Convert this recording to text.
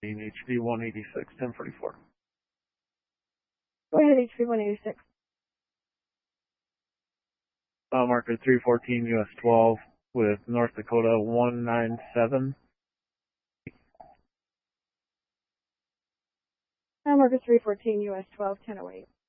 HV 186, 1044. Go ahead, HV 186. Marker 314 US 12 with North Dakota 197. Marker 314 US 12, 1008.